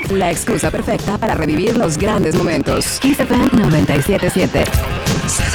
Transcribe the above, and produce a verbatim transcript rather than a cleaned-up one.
la excusa perfecta para revivir los grandes momentos. Kiss F M noventa y siete punto siete.